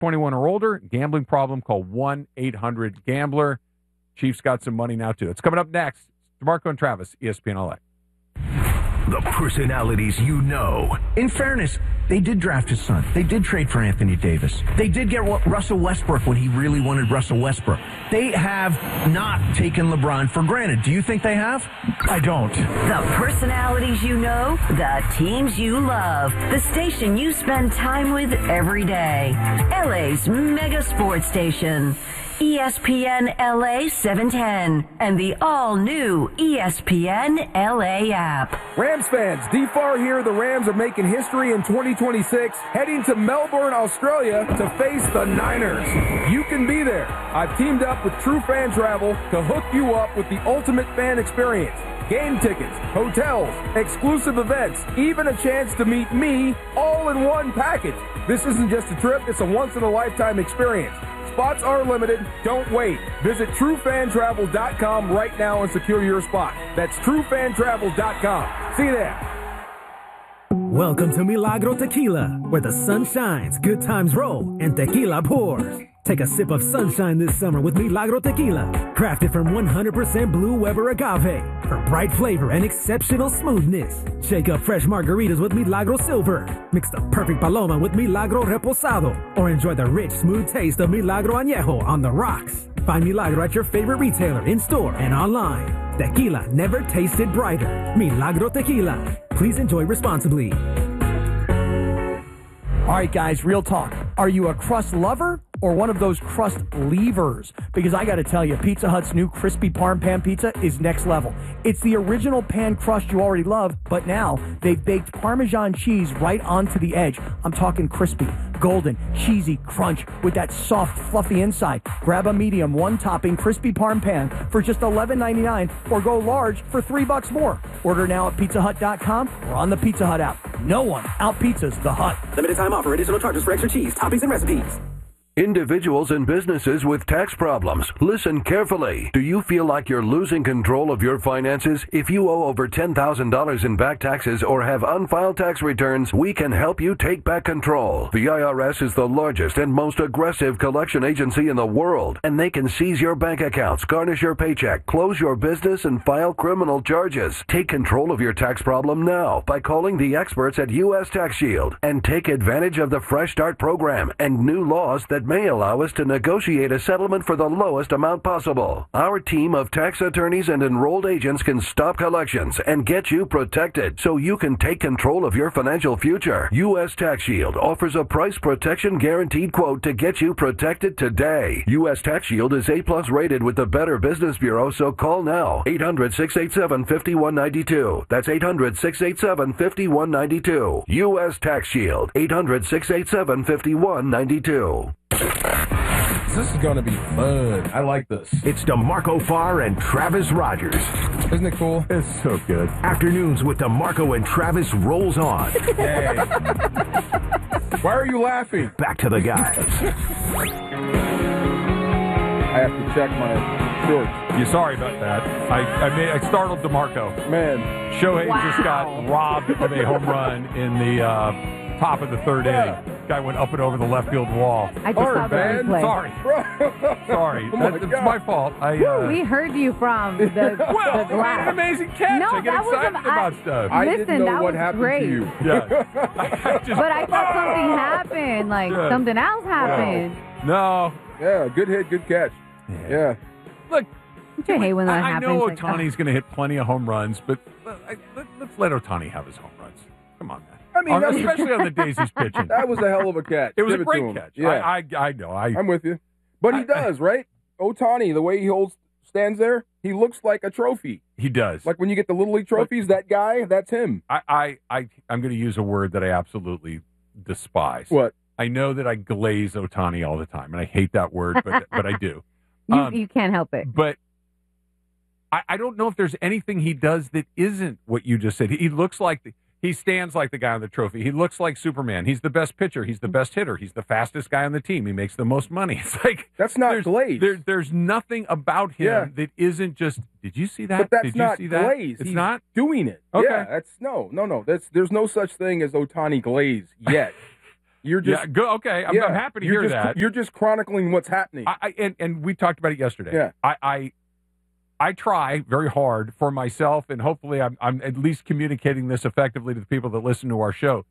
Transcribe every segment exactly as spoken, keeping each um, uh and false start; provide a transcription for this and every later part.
twenty-one or older. Gambling problem, call one eight hundred gambler. Chiefs got some money now, too. It's coming up next. DeMarco and Travis, E S P N L A. The personalities you know. In fairness, they did draft his son. They did trade for Anthony Davis. They did get Russell Westbrook when he really wanted Russell Westbrook. They have not taken LeBron for granted. Do you think they have? I don't. The personalities you know, the teams you love, the station you spend time with every day. L A's mega sports station. E S P N L A seven ten and the all-new E S P N L A app. Rams fans, D F A R here. The Rams are making history in twenty twenty-six, heading to Melbourne, Australia to face the Niners. You can be there. I've teamed up with True Fan Travel to hook you up with the ultimate fan experience. Game tickets, hotels, exclusive events, even a chance to meet me all in one package. This isn't just a trip, it's a once-in-a-lifetime experience. Spots are limited. Don't wait. Visit true fan travel dot com right now and secure your spot. That's true fan travel dot com. See you there. Welcome to Milagro Tequila, where the sun shines, good times roll, and tequila pours. Take a sip of sunshine this summer with Milagro Tequila, crafted from one hundred percent Blue Weber agave for bright flavor and exceptional smoothness. Shake up fresh margaritas with Milagro Silver. Mix the perfect paloma with Milagro Reposado, or enjoy the rich, smooth taste of Milagro Añejo on the rocks. Find Milagro at your favorite retailer, in-store, and online. Tequila never tasted brighter. Milagro Tequila. Please enjoy responsibly. All right, guys, real talk. Are you a crust lover or one of those crust leavers? Because I got to tell you, Pizza Hut's new crispy parm pan pizza is next level. It's the original pan crust you already love, but now they've baked Parmesan cheese right onto the edge. I'm talking crispy, golden, cheesy crunch with that soft, fluffy inside. Grab a medium, one-topping crispy parm pan for just eleven ninety-nine, or go large for three bucks more. Order now at pizza hut dot com or on the Pizza Hut app. No one out-pizzas the Hut. Limited time offer. Additional charges for extra cheese, toppings, and recipes. Individuals and businesses with tax problems, listen carefully. Do you feel like you're losing control of your finances? If you owe over ten thousand dollars in back taxes or have unfiled tax returns, we can help you take back control. The I R S is the largest and most aggressive collection agency in the world, and they can seize your bank accounts, garnish your paycheck, close your business, and file criminal charges. Take control of your tax problem now by calling the experts at U S Tax Shield and take advantage of the Fresh Start program and new laws that may allow us to negotiate a settlement for the lowest amount possible. Our team of tax attorneys and enrolled agents can stop collections and get you protected so you can take control of your financial future. U S Tax Shield offers a price protection guaranteed quote to get you protected today. U S Tax Shield is A plus rated with the Better Business Bureau, so call now. eight hundred, six eight seven, five one nine two. That's eight hundred, six eight seven, five one nine two. U S Tax Shield. eight hundred, six eight seven, five one nine two. This is going to be fun. I like this. It's DeMarco Farr and Travis Rogers. Isn't it cool? It's so good. Afternoons with DeMarco and Travis rolls on. Hey. Why are you laughing? Back to the guys. I have to check my shorts. You sorry about that. I I, made, I startled DeMarco. Man. Shohei Wow. just got robbed of a home run in the uh, top of the third Yeah. inning. Guy went up and over the left field wall. I just Hard, saw the man. replay. Sorry. Sorry. Oh my That, it's God. my fault. I, uh, We heard you from the, well, the you made glass. an amazing catch. No, I get that was excited am- I- about stuff. I Listen, didn't know that what was happened great. to you. Yeah. I just, But I thought something happened, like Yeah. something else happened. No. Yeah, good hit, good catch. Yeah. Look, Don't you hate when that I, I happens? know Like, Otani's going to hit plenty of home runs, but let, I, let, let's let Otani have his home runs. Come on, man. I mean, On- that was- especially on the days he's pitching. That was a hell of a catch. It was Give a to great him. catch. Yeah. I, I, I know. I, I'm with you. But he I- does, right? Otani, the way he holds, stands there, he looks like a trophy. he does. Like when you get the Little League trophies, that guy, that's him. I, I, I, I'm going to use a word that I absolutely despise. What? I know that I glaze Otani all the time, and I hate that word, but but I do. You, Um, you can't help it. But I, I don't know if there's anything he does that isn't what you just said. He, he looks like the, he stands like the guy on the trophy. He looks like Superman. He's the best pitcher. He's the best hitter. He's the fastest guy on the team. He makes the most money. It's like That's not there's, glaze. There, there's nothing about him Yeah. that isn't just. Did you see that? But that's Did you not see that? glaze. It's He's not. doing it. Okay. Yeah, that's no, no, no. That's there's no such thing as Otani glaze yet. You're just yeah, go, okay. I'm, yeah, I'm happy to you're hear just, that. You're just chronicling what's happening. I, I and, and we talked about it yesterday. Yeah. I, I I try very hard for myself, and hopefully I'm, I'm at least communicating this effectively to the people that listen to our show.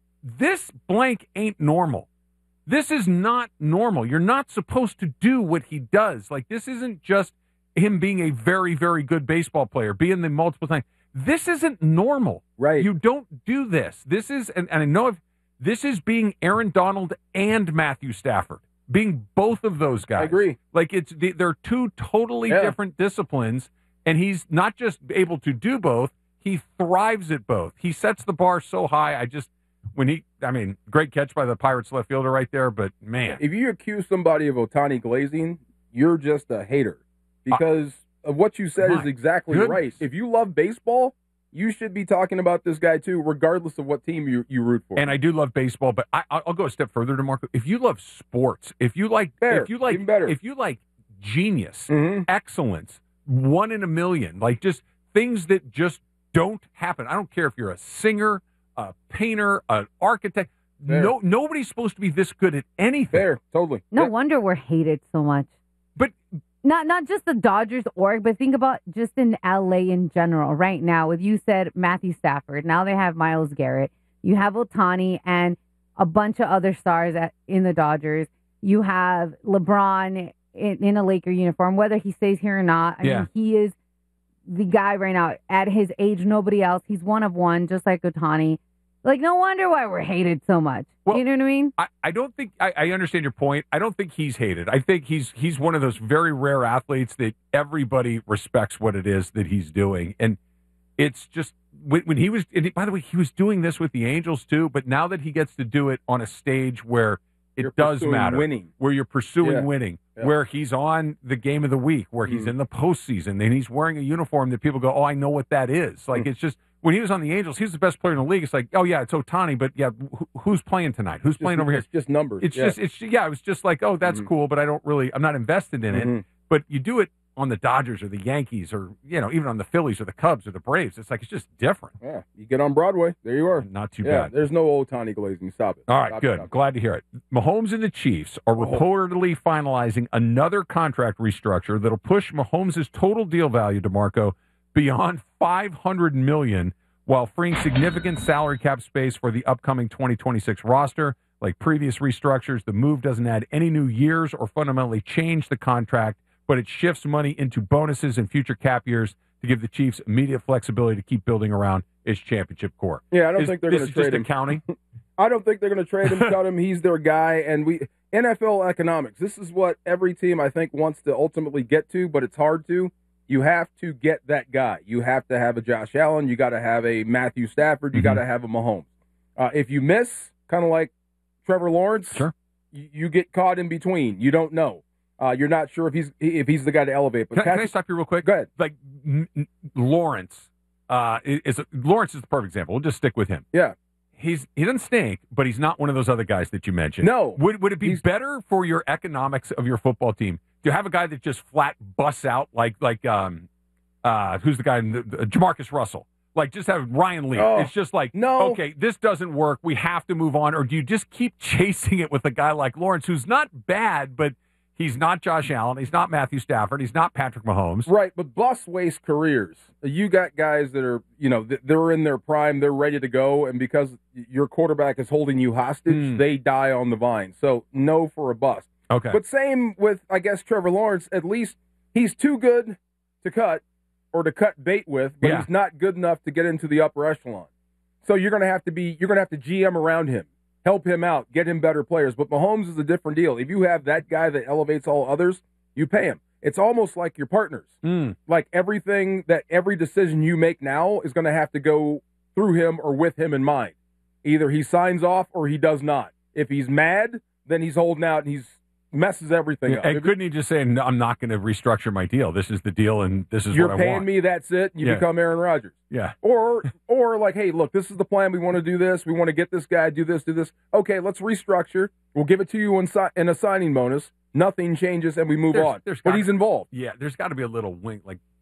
This blank ain't normal. This is not normal. You're not supposed to do what he does. Like, this isn't just him being a very, very good baseball player, being the multiple times. This isn't normal. Right. You don't do this. This is, and, and I know if this is being Aaron Donald and Matthew Stafford, being both of those guys. I agree. Like, it's they're two totally Yeah. different disciplines, and he's not just able to do both, he thrives at both. He sets the bar so high. I just, when he, I mean, great catch by the Pirates left fielder right there, but man. If you accuse somebody of Ohtani glazing, you're just a hater because uh, of what you said my is exactly goodness. right. If you love baseball, you should be talking about this guy too, regardless of what team you, you root for. And I do love baseball, but I, I'll go a step further, DeMarco. If you love sports, if you like, Better, if you like, even better. if you like genius, Mhm. excellence, one in a million, like just things that just don't happen. I don't care if you're a singer, a painter, an architect. Fair. No, nobody's supposed to be this good at anything. Fair, totally. No Yeah. wonder we're hated so much. But Not not just the Dodgers org, but think about just in L A in general. Right now, with you said Matthew Stafford, now they have Myles Garrett. You have Ohtani and a bunch of other stars at, in the Dodgers. You have LeBron in, in a Laker uniform, whether he stays here or not. I Yeah. mean, he is the guy right now. At his age, nobody else. He's one of one, just like Ohtani. Like, no wonder why we're hated so much. Well, you know what I mean? I, I don't think I, I understand your point. I don't think he's hated. I think he's he's one of those very rare athletes that everybody respects what it is that he's doing. And it's just when, when he was, and he- by the way, he was doing this with the Angels too, but now that he gets to do it on a stage where it You're does pursuing matter, winning. where you're pursuing Yeah. winning, Yeah. where he's on the game of the week, where he's Mm. in the postseason, and he's wearing a uniform that people go, oh, I know what that is. Like, Mm. it's just, when he was on the Angels, he was the best player in the league. It's like, oh, yeah, it's Ohtani, but yeah, who, who's playing tonight? Who's Just- playing over here? It's just numbers. It's yeah. just, it's yeah, it was just like, oh, that's Mhm. cool, but I don't really, I'm not invested in it. Mhm. But you do it on the Dodgers or the Yankees or, you know, even on the Phillies or the Cubs or the Braves. It's like, it's just different. Yeah, you get on Broadway. There you are. Not too yeah, bad. there's no Ohtani glazing. Stop it. All right, Stop it, good. stop it. Glad to hear it. Mahomes and the Chiefs are Oh. reportedly finalizing another contract restructure that'll push Mahomes' total deal value, DeMarco, beyond five hundred million dollars while freeing significant salary cap space for the upcoming twenty twenty-six roster. Like previous restructures, the move doesn't add any new years or fundamentally change the contract, but it shifts money into bonuses and future cap years to give the Chiefs immediate flexibility to keep building around its championship core. Yeah, I don't Is- think they're this going is to trade just him. accounting. I don't think they're going to trade him, cut him. He's their guy. And we N F L economics, this is what every team, I think, wants to ultimately get to, but it's hard to. You have to get that guy. You have to have a Josh Allen. You got to have a Matthew Stafford. You Mhm. got to have a Mahomes. Uh, if you miss, kind of like Trevor Lawrence, Sure. you, you get caught in between. You don't know. Uh, you're not sure if he's if he's the guy to elevate. But Can, I- can I Patrick- stop you real quick? Go ahead. Like n- n- Lawrence uh, is Lawrence is the perfect example. We'll just stick with him. Yeah. He's he doesn't stink, but he's not one of those other guys that you mentioned. No. Would would it be He's- better for your economics of your football team to have a guy that just flat busts out like like um uh who's the guy in the, the, Jamarcus Russell? Like just have Ryan Lee. Oh, it's just like no. okay, this doesn't work. We have to move on, or do you just keep chasing it with a guy like Lawrence, who's not bad, but he's not Josh Allen, he's not Matthew Stafford, he's not Patrick Mahomes. Right, but bus waste careers. You got guys that are, you know, th- they're in their prime, they're ready to go, and because your quarterback is holding you hostage, Mm. they die on the vine. So no for a bust. Okay. But same with, I guess, Trevor Lawrence. At least he's too good to cut or to cut bait with, but Yeah. he's not good enough to get into the upper echelon. So you're going to have to be, you're going to have to G M around him, help him out, get him better players. But Mahomes is a different deal. If you have that guy that elevates all others, you pay him. It's almost like your partners. Mm. Like everything that every decision you make now is going to have to go through him or with him in mind. Either he signs off or he does not. If he's mad, then he's holding out and he's messes everything up. And If couldn't he just say, no, I'm not going to restructure my deal. This is the deal, and this is you're what I paying want. me, that's it. You Yeah. become Aaron Rodgers. Yeah. Or, or like, hey, look, this is the plan. We want to do this. We want to get this guy, do this, do this. Okay, let's restructure. We'll give it to you in, si- in a signing bonus. Nothing changes, and we move There's- on. there's but gotta- he's involved. Yeah, there's got to be a little wink, like just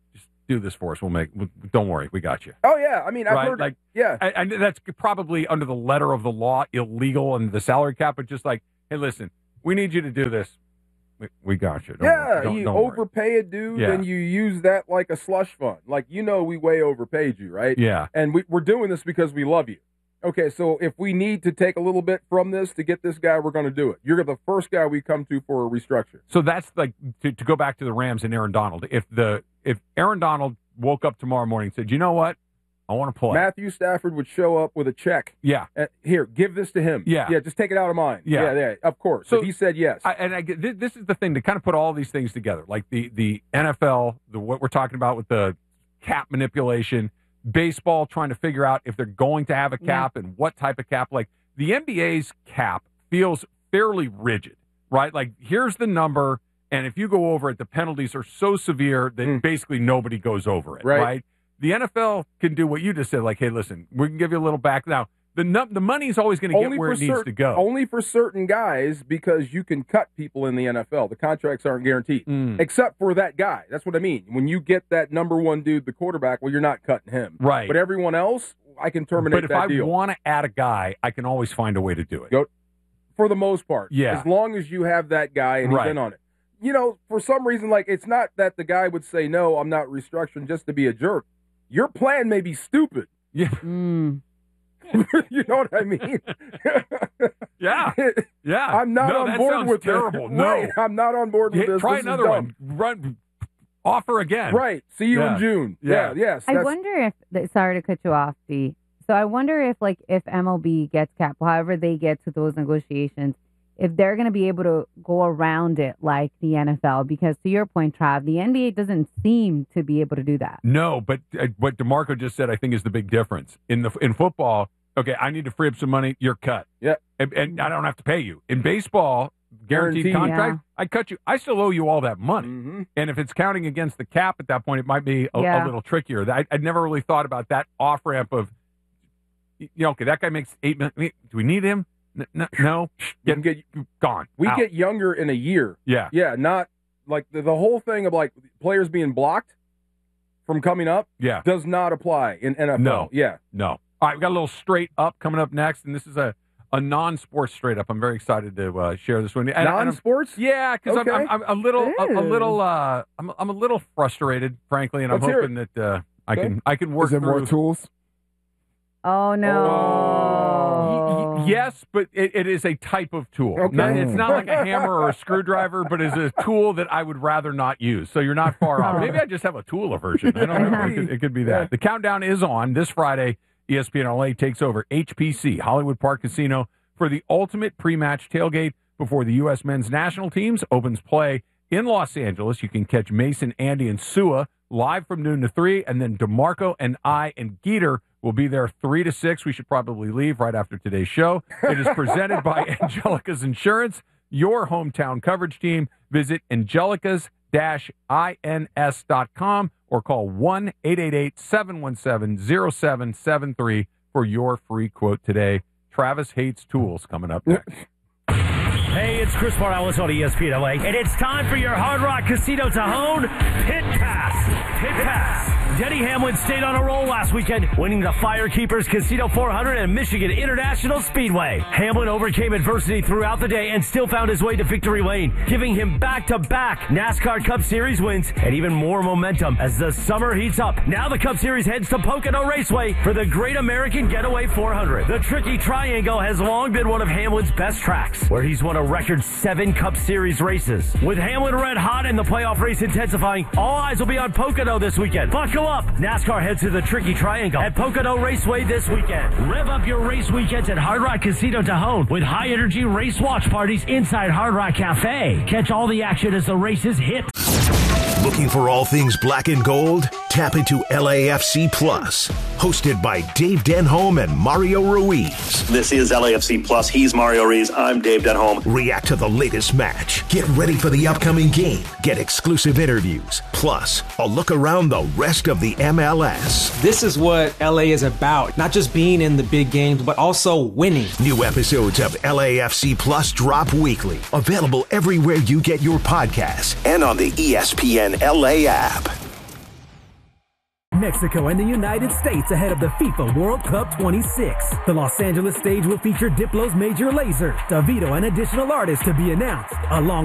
do this for us. We'll make. Don't worry, we got you. Oh yeah, I mean, I've right? heard. Like, yeah, and that's probably under the letter of the law illegal and the salary cap, but just like, hey, listen, we need you to do this. We, we got you. Don't yeah, worry. Don't, you don't overpay worry. a dude Yeah. and you use that like a slush fund. Like, you know, we way overpaid you, right? Yeah. And we, we're doing this because we love you. Okay, so if we need to take a little bit from this to get this guy, we're going to do it. You're the first guy we come to for a restructure. So that's like to, to go back to the Rams and Aaron Donald. If the if Aaron Donald woke up tomorrow morning and said, you know what, I want to play. Matthew Stafford would show up with a check. Yeah. Uh, here, give this to him. Yeah. Yeah, just take it out of mine. Yeah. Yeah, yeah, of course. So if he said yes. I, and I get this, this is the thing to kind of put all these things together, like the the N F L, the what we're talking about with the cap manipulation. Baseball trying to figure out if they're going to have a cap yeah. and what type of cap. Like the N B A's cap feels fairly rigid, right? Like here's the number, and if you go over it, the penalties are so severe that mm. basically nobody goes over it, right. right? The N F L can do what you just said, like, hey, listen, we can give you a little back. Now, the num- the money's always going to get where it needs certain, to go. Only for certain guys, because you can cut people in the N F L. The contracts aren't guaranteed, mm. except for that guy. That's what I mean. When you get that number one dude, the quarterback, well, you're not cutting him. Right. But everyone else, I can terminate that deal. But if I want to add a guy, I can always find a way to do it. Go, for the most part. Yeah. As long as you have that guy and right. he's in on it. You know, for some reason, like, it's not that the guy would say, no, I'm not restructuring just to be a jerk. Your plan may be stupid. Yeah. Mm. You know what I mean? yeah. Yeah. I'm not no, on that board sounds with terrible. This. No. Right. I'm not on board with yeah, this. Try this another one. Run. Offer again. Right. See you yeah. in June. Yeah. yeah yes. I wonder if, sorry to cut you off, D. So I wonder if, like, if M L B gets cap, however they get to those negotiations, if they're going to be able to go around it like the N F L, because to your point, Trav, the N B A doesn't seem to be able to do that. No, but uh, what DeMarco just said, I think, is the big difference. In the in football, okay, I need to free up some money, you're cut. Yeah. And, and I don't have to pay you. In baseball, guaranteed, Guaranteed. contract, Yeah. I cut you. I still owe you all that money. Mm-hmm. And if it's counting against the cap at that point, it might be a, Yeah. a little trickier. I, I'd never really thought about that off-ramp of, you know, okay, that guy makes eight million. Do we need him? No, no. Get, get gone. We out. get younger in a year. Yeah. Yeah, not like the, the whole thing of like players being blocked from coming up Yeah. does not apply in N F L. No. Yeah. No. All right, we got a little straight up coming up next, and this is a, a non-sports straight up. I'm very excited to uh, share this one. And, and I'm- Non-sports? Yeah, because Okay. I'm, I'm, I'm a little, a, a Ooh. little, uh, I'm, I'm a little frustrated, frankly, and I'm Let's hear hoping that uh, I Okay. can, I can work Is there through. more tools? Oh, no. Y- y- yes, but it, it is a type of tool. Okay. Not- it's not like a hammer or a screwdriver, but it's a tool that I would rather not use. So you're not far off. Maybe I just have a tool aversion. I don't know. It could, it could be that. The countdown is on this Friday. E S P N L A takes over H P C, Hollywood Park Casino, for the ultimate pre-match tailgate before the U S men's national teams opens play in Los Angeles. You can catch Mason, Andy, and Sua live from noon to three, and then DeMarco and I and Geeter will be there three to six. We should probably leave right after today's show. It is presented by Angelica's Insurance, your hometown coverage team. Visit angelicas dash ins dot com or call one eight eight eight, seven one seven, zero seven seven three for your free quote today. Travis Hates Tools coming up next. Hey, it's Chris Morales on E S P N L A, and it's time for your Hard Rock Casino Tajon Pit Pass. Pit Pass. Denny Hamlin stayed on a roll last weekend, winning the Firekeepers Casino four hundred and Michigan International Speedway. Hamlin overcame adversity throughout the day and still found his way to victory lane, giving him back-to-back NASCAR Cup Series wins and even more momentum as the summer heats up. Now the Cup Series heads to Pocono Raceway for the Great American Getaway four hundred. The Tricky Triangle has long been one of Hamlin's best tracks, where he's won a record seven Cup Series races. With Hamlin red hot and the playoff race intensifying, all eyes will be on Pocono this weekend. Buckle up! NASCAR heads to the Tricky Triangle at Pocono Raceway this weekend. Rev up your race weekends at Hard Rock Casino Tajon with high-energy race watch parties inside Hard Rock Cafe. Catch all the action as the races hit. Looking for all things black and gold? Tap into L A F C Plus, hosted by Dave Denholm and Mario Ruiz. This is L A F C Plus. He's Mario Ruiz. I'm Dave Denholm. React to the latest match. Get ready for the upcoming game. Get exclusive interviews. Plus, a look around the rest of the M L S. This is what L A is about. Not just being in the big games, but also winning. New episodes of L A F C Plus drop weekly. Available everywhere you get your podcasts and on the E S P N L A app. Mexico and the United States ahead of the FIFA World Cup twenty-six. The Los Angeles stage will feature Diplo's Major Lazer, Davido, and additional artists to be announced, along